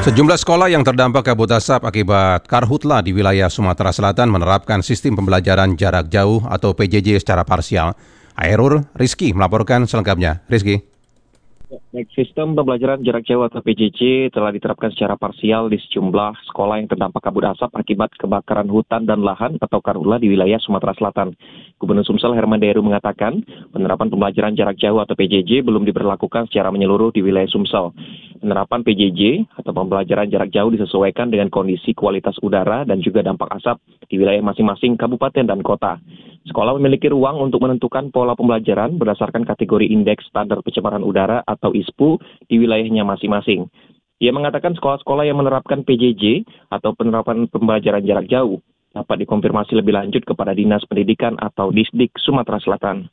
Sejumlah sekolah yang terdampak kabut asap akibat karhutla di wilayah Sumatera Selatan menerapkan sistem pembelajaran jarak jauh atau PJJ secara parsial. Hairul Rizky melaporkan selengkapnya. Rizky. Baik, sistem pembelajaran jarak jauh atau PJJ telah diterapkan secara parsial di sejumlah sekolah yang terdampak kabut asap akibat kebakaran hutan dan lahan atau karhutla di wilayah Sumatera Selatan. Gubernur Sumsel Herman Deru mengatakan penerapan pembelajaran jarak jauh atau PJJ belum diberlakukan secara menyeluruh di wilayah Sumsel. Penerapan PJJ atau pembelajaran jarak jauh disesuaikan dengan kondisi kualitas udara dan juga dampak asap di wilayah masing-masing kabupaten dan kota. Sekolah memiliki ruang untuk menentukan pola pembelajaran berdasarkan kategori indeks standar pencemaran udara atau ISPU di wilayahnya masing-masing. Ia mengatakan sekolah-sekolah yang menerapkan PJJ atau penerapan pembelajaran jarak jauh dapat dikonfirmasi lebih lanjut kepada Dinas Pendidikan atau Disdik Sumatera Selatan.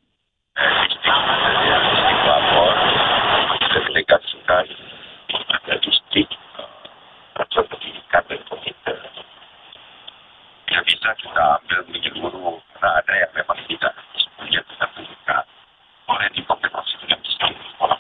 Lapor delegasikan ada Disdik atau Pendidikan dan Komite. Yang bisa kita ambil menyeluruh karena ada yang memang tidak semuanya kita tunjukkan oleh dikonfirmasi dengan sekolah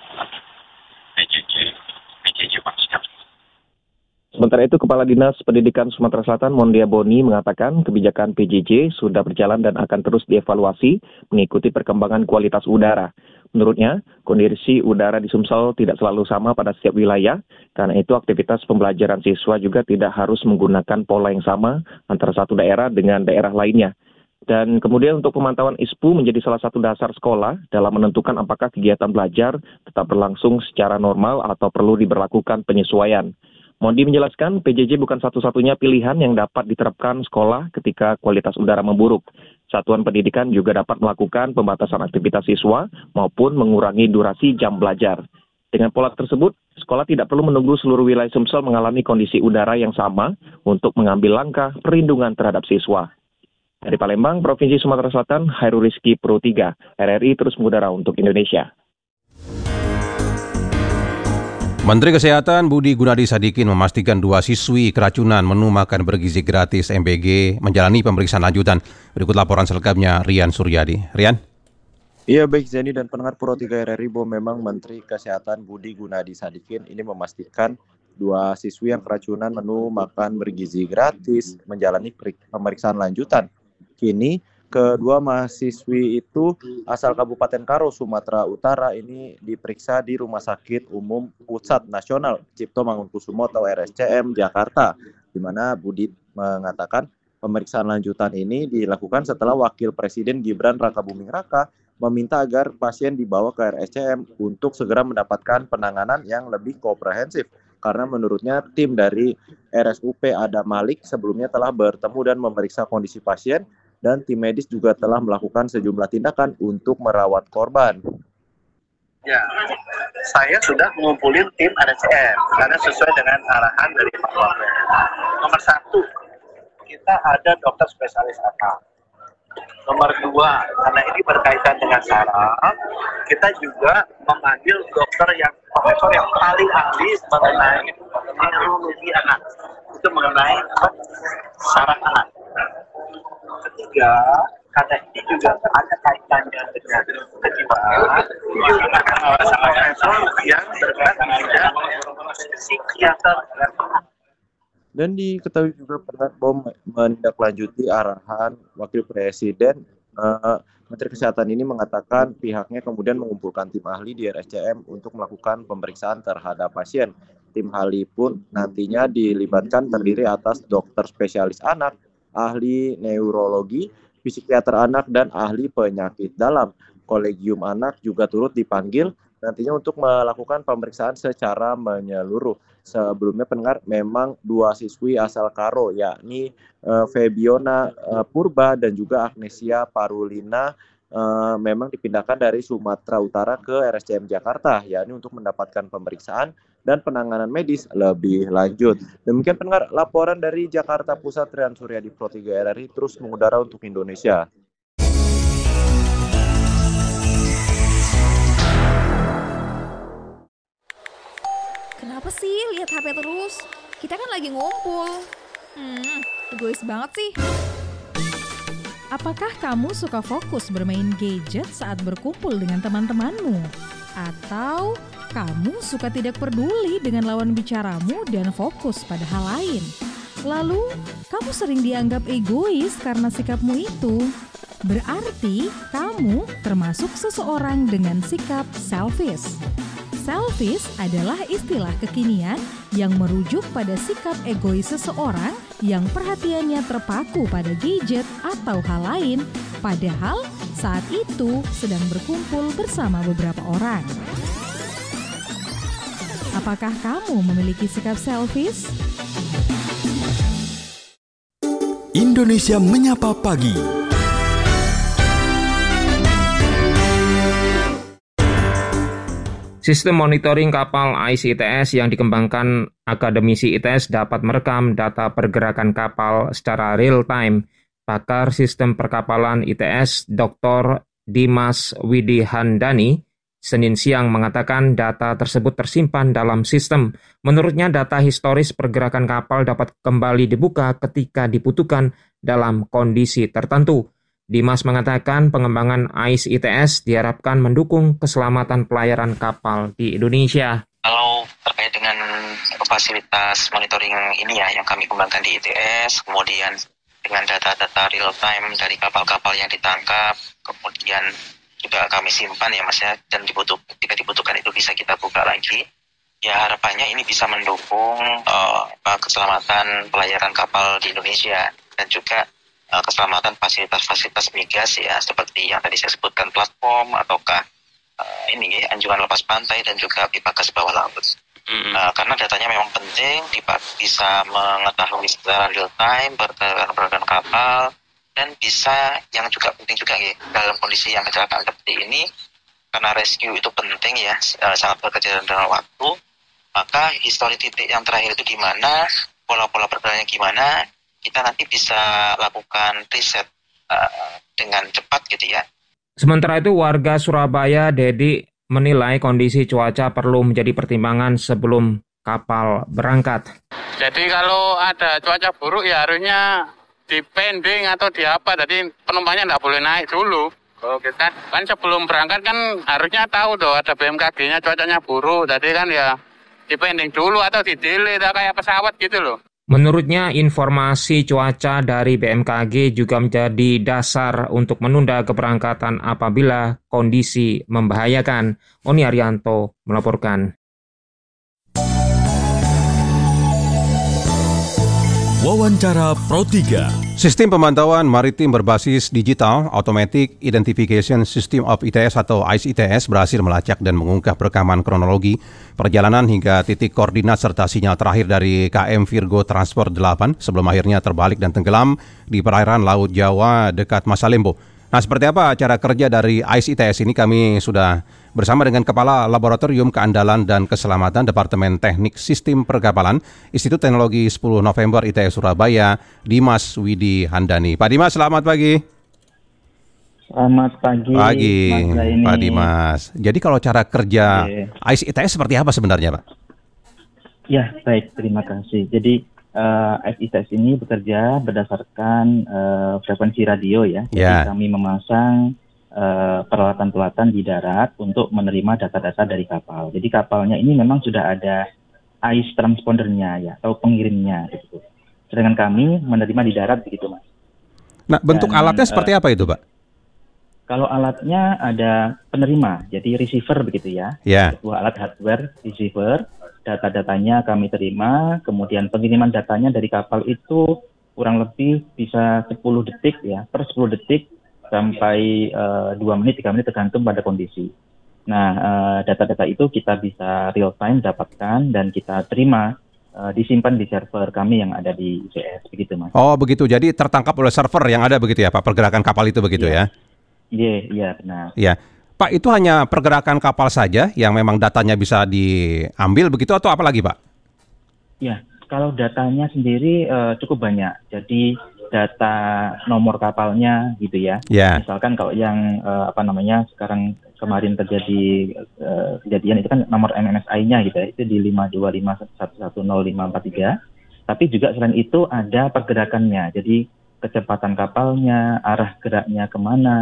PJJ maksudnya. Sementara itu, Kepala Dinas Pendidikan Sumatera Selatan Mondia Boni mengatakan kebijakan PJJ sudah berjalan dan akan terus dievaluasi mengikuti perkembangan kualitas udara. Menurutnya, kondisi udara di Sumsel tidak selalu sama pada setiap wilayah, karena itu aktivitas pembelajaran siswa juga tidak harus menggunakan pola yang sama antara satu daerah dengan daerah lainnya. Dan kemudian untuk pemantauan ISPU menjadi salah satu dasar sekolah dalam menentukan apakah kegiatan belajar tetap berlangsung secara normal atau perlu diberlakukan penyesuaian. Mondi menjelaskan PJJ bukan satu-satunya pilihan yang dapat diterapkan sekolah ketika kualitas udara memburuk. Satuan pendidikan juga dapat melakukan pembatasan aktivitas siswa maupun mengurangi durasi jam belajar. Dengan pola tersebut, sekolah tidak perlu menunggu seluruh wilayah Sumsel mengalami kondisi udara yang sama untuk mengambil langkah perlindungan terhadap siswa. Dari Palembang, Provinsi Sumatera Selatan, Hairul Rizky Pro 3, RRI terus mengudara untuk Indonesia. Menteri Kesehatan Budi Gunadi Sadikin memastikan 2 siswi keracunan menu makan bergizi gratis MBG menjalani pemeriksaan lanjutan. Berikut laporan selengkapnya Rian Suryadi. Rian? Iya baik Zeni dan pendengar Pro 3 RRI, bahwa memang Menteri Kesehatan Budi Gunadi Sadikin ini memastikan 2 siswi yang keracunan menu makan bergizi gratis menjalani pemeriksaan lanjutan. Kini kedua mahasiswi itu asal Kabupaten Karo, Sumatera Utara ini diperiksa di Rumah Sakit Umum Pusat Nasional Cipto Mangunkusumo atau RSCM Jakarta, di mana Budi mengatakan pemeriksaan lanjutan ini dilakukan setelah Wakil Presiden Gibran Rakabuming Raka meminta agar pasien dibawa ke RSCM untuk segera mendapatkan penanganan yang lebih komprehensif. Karena menurutnya tim dari RSUP Adam Malik sebelumnya telah bertemu dan memeriksa kondisi pasien, dan tim medis juga telah melakukan sejumlah tindakan untuk merawat korban. Ya, saya sudah mengumpulin tim RSCM karena sesuai dengan arahan dari Pak Wapres. Nomor 1, kita ada dokter spesialis anak. Nomor 2, karena ini berkaitan dengan saraf, kita juga memanggil dokter yang profesor yang paling ahli mengenai neurologi anak, itu mengenai saraf anak. Ketiga, karena ini juga ada kaitannya dengan kejiwaan, juga akan sama profesor yang berkaitan dengan psikiater. Dan diketahui juga pernah menindaklanjuti arahan Wakil Presiden, Menteri Kesehatan ini mengatakan pihaknya kemudian mengumpulkan tim ahli di RSCM untuk melakukan pemeriksaan terhadap pasien. Tim ahli pun nantinya dilibatkan terdiri atas dokter spesialis anak, ahli neurologi, psikiater anak, dan ahli penyakit dalam. Kolegium anak juga turut dipanggil nantinya untuk melakukan pemeriksaan secara menyeluruh. Sebelumnya pendengar, memang 2 siswi asal Karo, yakni Febiona Purba dan juga Agnesia Parulina, memang dipindahkan dari Sumatera Utara ke RSCM Jakarta, yakni untuk mendapatkan pemeriksaan dan penanganan medis lebih lanjut. Demikian pendengar, laporan dari Jakarta Pusat, Rian Suryadi, Pro 3 RRI terus mengudara untuk Indonesia. Kenapa sih lihat HP terus? Kita kan lagi ngumpul. Egois banget sih. Apakah kamu suka fokus bermain gadget saat berkumpul dengan teman-temanmu? Atau kamu suka tidak peduli dengan lawan bicaramu dan fokus pada hal lain. Lalu, kamu sering dianggap egois karena sikapmu itu. Berarti kamu termasuk seseorang dengan sikap selfish. Selfish adalah istilah kekinian yang merujuk pada sikap egois seseorang yang perhatiannya terpaku pada gadget atau hal lain, padahal saat itu sedang berkumpul bersama beberapa orang. Apakah kamu memiliki sikap selfish? Indonesia Menyapa Pagi. Sistem monitoring kapal AIS ITS yang dikembangkan akademisi ITS dapat merekam data pergerakan kapal secara real-time. Pakar sistem perkapalan ITS Dr. Dimas Widihandani Senin siang mengatakan data tersebut tersimpan dalam sistem. Menurutnya data historis pergerakan kapal dapat kembali dibuka ketika dibutuhkan dalam kondisi tertentu. Dimas mengatakan pengembangan AIS ITS diharapkan mendukung keselamatan pelayaran kapal di Indonesia. Kalau terkait dengan fasilitas monitoring ini ya yang kami kembangkan di ITS, kemudian dengan data-data real time dari kapal-kapal yang ditangkap, kemudian juga kami simpan ya Mas ya, dan ketika dibutuhkan itu bisa kita buka lagi. Ya harapannya ini bisa mendukung keselamatan pelayaran kapal di Indonesia dan juga keselamatan fasilitas-fasilitas migas ya, seperti yang tadi saya sebutkan platform ataukah ini anjungan lepas pantai dan juga pipa gas bawah laut. Karena datanya memang penting, bisa mengetahui secara real time pergerakan kapal, dan bisa yang juga penting juga ya, dalam kondisi yang kecelakaan seperti ini, karena rescue itu penting ya, sangat bekerja dalam waktu, maka histori titik yang terakhir itu di mana, pola-pola pergerakannya gimana, kita nanti bisa lakukan riset dengan cepat gitu ya. Sementara itu warga Surabaya, Dedi, menilai kondisi cuaca perlu menjadi pertimbangan sebelum kapal berangkat. Jadi kalau ada cuaca buruk ya harusnya dipending atau di apa, jadi penumpangnya nggak boleh naik dulu. Kalau kita kan sebelum berangkat kan harusnya tahu tuh ada BMKG-nya cuacanya buruk, jadi kan ya dipending dulu atau di-delay kayak pesawat gitu loh. Menurutnya, informasi cuaca dari BMKG juga menjadi dasar untuk menunda keberangkatan apabila kondisi membahayakan. Oni Arianto melaporkan. Wawancara Pro 3. Sistem pemantauan maritim berbasis digital Automatic Identification System of ITS atau AIS ITS berhasil melacak dan mengungkap rekaman kronologi perjalanan hingga titik koordinat serta sinyal terakhir dari KM Virgo Transport 8 sebelum akhirnya terbalik dan tenggelam di perairan Laut Jawa dekat Masalembo. Nah, seperti apa cara kerja dari AIS ITS ini? Kami sudah bersama dengan Kepala Laboratorium Keandalan dan Keselamatan Departemen Teknik Sistem Perkapalan Institut Teknologi 10 November ITS Surabaya, Dimas Widihandani. Pak Dimas, selamat pagi. Selamat pagi, Mas Pak Dimas. Jadi kalau cara kerja AIS ITS seperti apa sebenarnya, Pak? Ya, baik, terima kasih. Jadi AIS ITS ini bekerja berdasarkan frekuensi radio ya. Jadi kami memasang peralatan-peralatan di darat untuk menerima data-data dari kapal. Jadi kapalnya ini memang sudah ada AIS transpondernya ya, atau pengirimnya gitu. Sedangkan kami menerima di darat begitu, Mas. Nah, bentuk alatnya seperti apa itu, Pak? Kalau alatnya ada penerima, jadi receiver begitu ya. Sebuah alat hardware receiver. Data-datanya kami terima, kemudian pengiriman datanya dari kapal itu kurang lebih bisa 10 detik ya, per 10 detik sampai 2 menit, 3 menit tergantung pada kondisi. Nah, data-data itu kita bisa real time dapatkan dan kita terima, disimpan di server kami yang ada di ICS, begitu Mas. Oh begitu, jadi tertangkap oleh server yang ada begitu ya Pak, pergerakan kapal itu begitu ya? Iya, benar. Iya. Pak, itu hanya pergerakan kapal saja yang memang datanya bisa diambil begitu atau apa lagi, Pak? Ya, kalau datanya sendiri cukup banyak. Jadi data nomor kapalnya gitu ya. Misalkan kalau yang sekarang kemarin terjadi kejadian itu kan nomor MMSI-nya gitu ya. Itu di 525110543. Tapi juga selain itu ada pergerakannya. Jadi kecepatan kapalnya, arah geraknya kemana,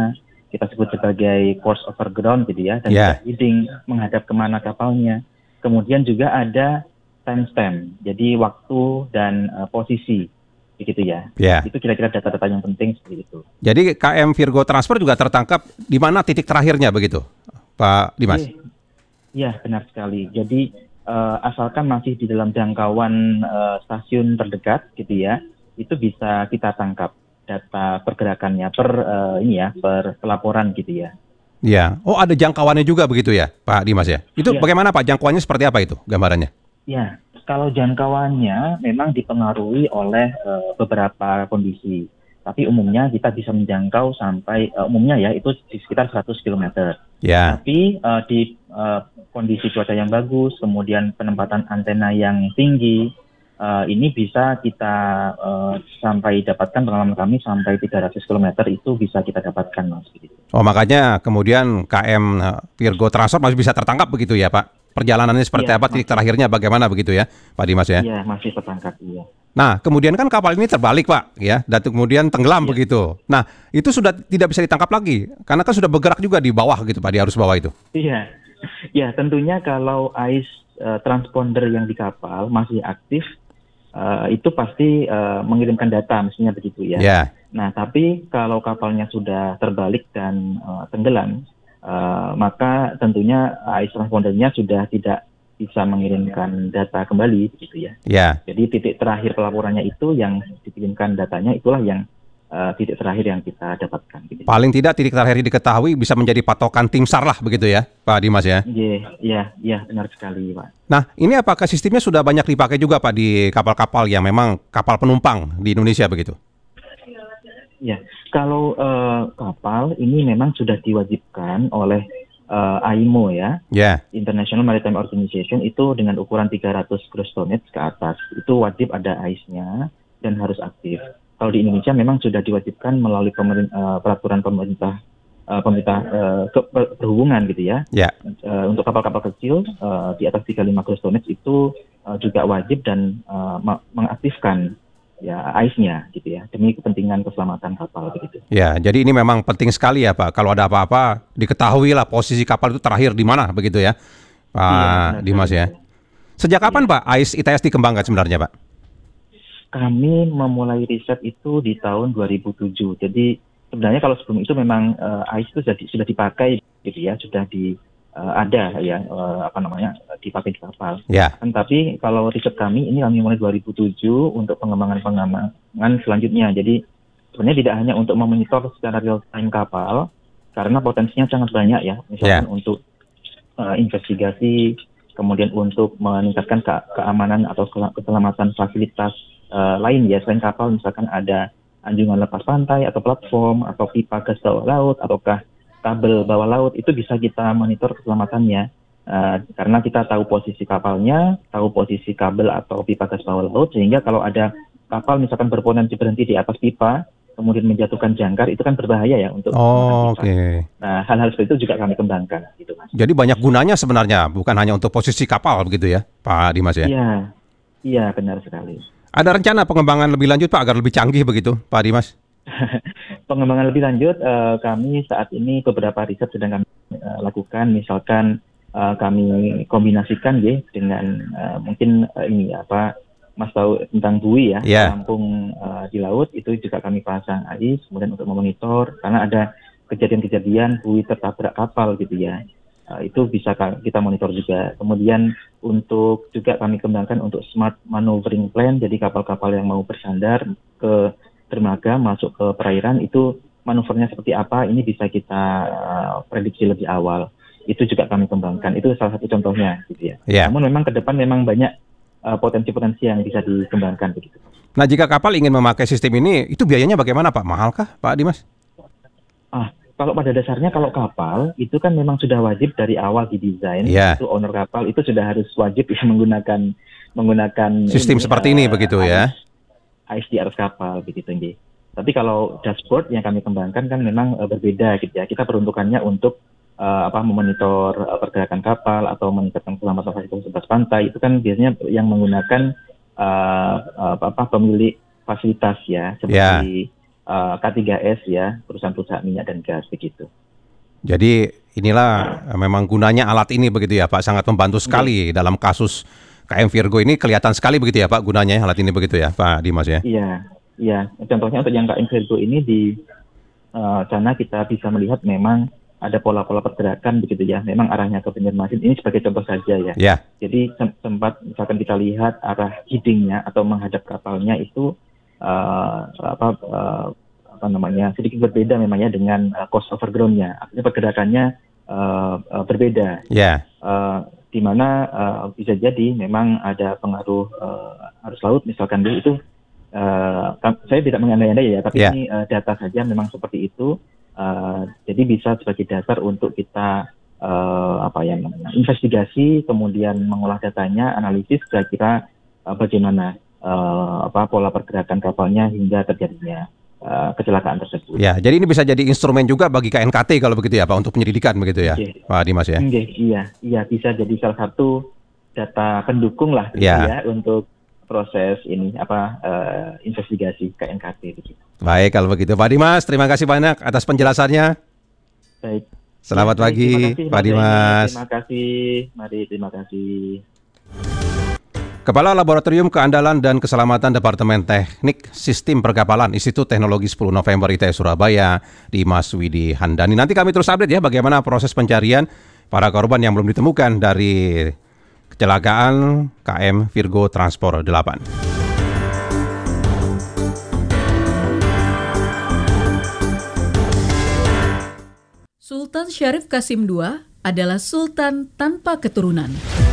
kita sebut sebagai course over ground gitu ya, dan juga heading menghadap kemana kapalnya. Kemudian juga ada timestamp, jadi waktu dan posisi, begitu ya. Itu kira-kira data-data yang penting seperti itu. Jadi KM Virgo Transfer juga tertangkap di mana titik terakhirnya begitu, Pak Dimas? Iya, benar sekali. Jadi asalkan masih di dalam jangkauan stasiun terdekat, gitu ya, itu bisa kita tangkap data pergerakannya per pelaporan gitu ya. Iya. Oh, ada jangkauannya juga begitu ya, Pak Dimas ya? Itu bagaimana Pak? Jangkauannya seperti apa itu gambarannya? Ya, kalau jangkauannya memang dipengaruhi oleh beberapa kondisi. Tapi umumnya kita bisa menjangkau sampai umumnya ya itu di sekitar 100 km. Tapi di kondisi cuaca yang bagus, kemudian penempatan antena yang tinggi, ini bisa kita sampai dapatkan, pengalaman kami sampai 300 km itu bisa kita dapatkan, Mas. Oh, makanya kemudian KM Virgo Transfer masih bisa tertangkap begitu ya, Pak? Perjalanannya seperti apa, titik terakhirnya bagaimana begitu ya, Pak Dimas ya? Iya, masih tertangkap, iya. Nah, kemudian kan kapal ini terbalik, Pak, ya, dan kemudian tenggelam begitu. Nah, itu sudah tidak bisa ditangkap lagi, karena kan sudah bergerak juga di bawah gitu, Pak, di arus bawah itu. Iya, ya tentunya kalau ICE transponder yang di kapal masih aktif, itu pasti mengirimkan data, mestinya begitu ya. Nah, tapi kalau kapalnya sudah terbalik dan tenggelam, maka tentunya ICE transpondernya sudah tidak bisa mengirimkan data kembali, begitu ya. Jadi titik terakhir pelaporannya itu yang dikirimkan datanya, itulah yang titik terakhir yang kita dapatkan. Gitu. Paling tidak titik terakhir diketahui bisa menjadi patokan tim SAR lah, begitu ya, Pak Dimas ya? Iya, benar sekali, Pak. Nah, ini apakah sistemnya sudah banyak dipakai juga, Pak, di kapal-kapal yang memang kapal penumpang di Indonesia begitu? Ya, kalau kapal ini memang sudah diwajibkan oleh IMO ya, International Maritime Organization, itu dengan ukuran 300 gross tonnage ke atas, itu wajib ada ICE-nya dan harus aktif. Kalau di Indonesia memang sudah diwajibkan melalui peraturan pemerintah perhubungan gitu ya. Untuk kapal-kapal kecil di atas 35 gross tonnage itu juga wajib dan mengaktifkan ya ICE-nya gitu ya, demi kepentingan keselamatan kapal begitu. Ya, jadi ini memang penting sekali ya, Pak. Kalau ada apa-apa diketahui lah posisi kapal itu terakhir di mana begitu ya, Pak Dimas ya. Sejak kapan Pak ICE ITS dikembangkan sebenarnya, Pak? Kami memulai riset itu di tahun 2007. Jadi sebenarnya kalau sebelum itu memang ICE itu sudah dipakai gitu ya, sudah ada ya dipakai di kapal. Tapi kalau riset kami ini kami mulai 2007 untuk pengembangan selanjutnya. Jadi sebenarnya tidak hanya untuk memonitor secara real time kapal, karena potensinya sangat banyak ya. Misalkan untuk investigasi, kemudian untuk meningkatkan keamanan atau keselamatan fasilitas lain ya, selain kapal, misalkan ada anjungan lepas pantai atau platform atau pipa gas bawah laut ataukah kabel bawah laut, itu bisa kita monitor keselamatannya karena kita tahu posisi kapalnya, tahu posisi kabel atau pipa gas bawah laut, sehingga kalau ada kapal misalkan berpotensi berhenti di atas pipa kemudian menjatuhkan jangkar, itu kan berbahaya ya untuk Nah, hal-hal seperti itu juga kami kembangkan gitu, Mas. Jadi banyak gunanya sebenarnya, bukan hanya untuk posisi kapal begitu ya, Pak Dimas ya? Iya, benar sekali. Ada rencana pengembangan lebih lanjut, Pak, agar lebih canggih begitu, Pak Dimas? Pengembangan lebih lanjut, kami saat ini beberapa riset sedang kami lakukan, misalkan kami kombinasikan ya dengan mungkin Mas tahu tentang buoy ya, pelampung di laut, itu juga kami pasang ICE kemudian untuk memonitor, karena ada kejadian-kejadian buoy tertabrak kapal gitu ya. Itu bisa kita monitor juga. Kemudian untuk juga kami kembangkan untuk smart maneuvering plan, jadi kapal-kapal yang mau bersandar ke dermaga masuk ke perairan itu manuvernya seperti apa, ini bisa kita prediksi lebih awal. Itu juga kami kembangkan. Itu salah satu contohnya gitu ya. Namun memang ke depan memang banyak potensi-potensi yang bisa dikembangkan begitu. Nah, jika kapal ingin memakai sistem ini, itu biayanya bagaimana, Pak? Mahalkah, Pak Dimas? Kalau pada dasarnya kalau kapal itu kan memang sudah wajib dari awal didesain, itu owner kapal itu sudah harus wajib ya menggunakan sistem seperti ini begitu ya. ICE di atas kapal begitu nggih. Tapi kalau dashboard yang kami kembangkan kan memang berbeda gitu ya. Kita peruntukannya untuk memonitor pergerakan kapal atau meningkatkan keselamatan fasilitas sebelah pantai, itu kan biasanya yang menggunakan pemilik fasilitas ya, seperti K3S ya, perusahaan-perusahaan minyak dan gas begitu. Jadi inilah memang gunanya alat ini begitu ya Pak, sangat membantu sekali dalam kasus KM Virgo ini, kelihatan sekali begitu ya Pak gunanya alat ini begitu ya Pak Dimas ya? Iya. Contohnya untuk yang KM Virgo ini di sana kita bisa melihat memang ada pola-pola pergerakan begitu ya, memang arahnya ke Banjarmasin, ini sebagai contoh saja ya. Yeah. Jadi sempat misalkan kita lihat arah headingnya atau menghadap kapalnya itu sedikit berbeda memangnya dengan coast overground-nya, artinya pergerakannya berbeda. Di mana bisa jadi memang ada pengaruh arus laut misalkan itu. Saya tidak mengandai-andai ya, tapi ini data saja memang seperti itu. Jadi bisa sebagai dasar untuk kita investigasi, kemudian mengolah datanya, analisis kira-kira bagaimana pola pergerakan kapalnya hingga terjadinya kecelakaan tersebut. Ya, jadi ini bisa jadi instrumen juga bagi KNKT kalau begitu ya Pak, untuk penyelidikan begitu ya Pak Dimas ya? Iya, bisa jadi salah satu data pendukung lah gitu ya untuk proses ini investigasi KNKT begitu. Baik kalau begitu Pak Dimas, terima kasih banyak atas penjelasannya. Baik. Selamat pagi Pak Dimas. Terima kasih, mari terima kasih. Kepala Laboratorium Keandalan dan Keselamatan Departemen Teknik Sistem Perkapalan Institut Teknologi 10 November ITS Surabaya, Dimas Widi Handani. Nanti kami terus update ya bagaimana proses pencarian para korban yang belum ditemukan dari kecelakaan KM Virgo Transport 8. Sultan Syarif Qasim II adalah sultan tanpa keturunan.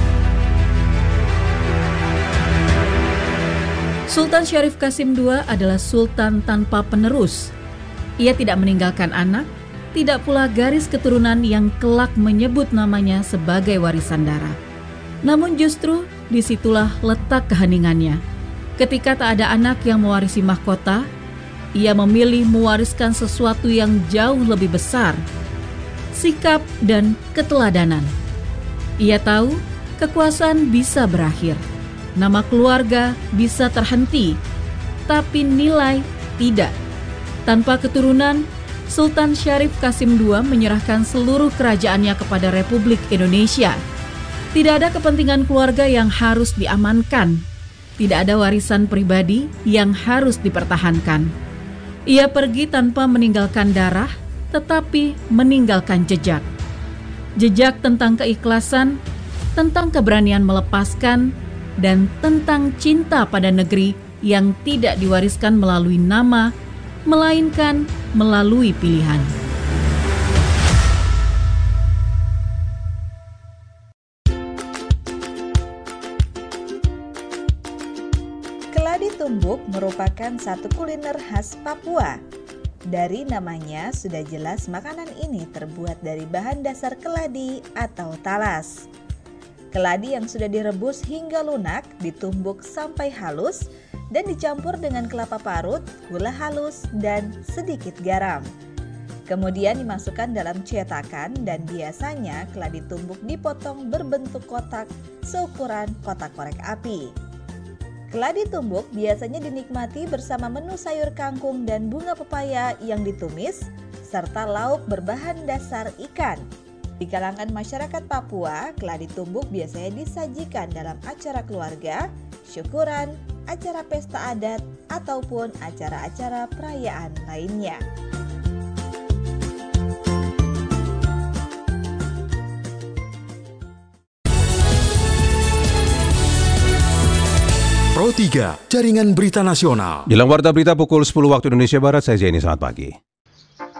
Sultan Syarif Qasim II adalah sultan tanpa penerus. Ia tidak meninggalkan anak, tidak pula garis keturunan yang kelak menyebut namanya sebagai warisan darah. Namun justru disitulah letak keheningannya. Ketika tak ada anak yang mewarisi mahkota, ia memilih mewariskan sesuatu yang jauh lebih besar, sikap dan keteladanan. Ia tahu kekuasaan bisa berakhir, nama keluarga bisa terhenti, tapi nilai tidak. Tanpa keturunan, Sultan Syarif Qasim II menyerahkan seluruh kerajaannya kepada Republik Indonesia. Tidak ada kepentingan keluarga yang harus diamankan. Tidak ada warisan pribadi yang harus dipertahankan. Ia pergi tanpa meninggalkan darah, tetapi meninggalkan jejak. Jejak tentang keikhlasan, tentang keberanian melepaskan, dan tentang cinta pada negeri yang tidak diwariskan melalui nama, melainkan melalui pilihan. Keladi tumbuk merupakan satu kuliner khas Papua. Dari namanya sudah jelas makanan ini terbuat dari bahan dasar keladi atau talas. Keladi yang sudah direbus hingga lunak ditumbuk sampai halus dan dicampur dengan kelapa parut, gula halus, dan sedikit garam. Kemudian dimasukkan dalam cetakan dan biasanya keladi tumbuk dipotong berbentuk kotak seukuran kotak korek api. Keladi tumbuk biasanya dinikmati bersama menu sayur kangkung dan bunga pepaya yang ditumis, serta lauk berbahan dasar ikan. Di kalangan masyarakat Papua, keladi tumbuk biasanya disajikan dalam acara keluarga, syukuran, acara pesta adat, ataupun acara-acara perayaan lainnya. Pro 3, Jaringan Berita Nasional. Jelang warta berita pukul 10 waktu Indonesia Barat, saya Zaini, selamat pagi.